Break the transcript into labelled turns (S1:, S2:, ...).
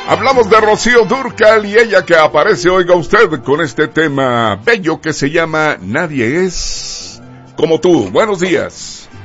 S1: Hablamos de Rocío Dúrcal y ella que aparece, oiga usted, con este tema bello que se llama Nadie es como tú. Buenos días.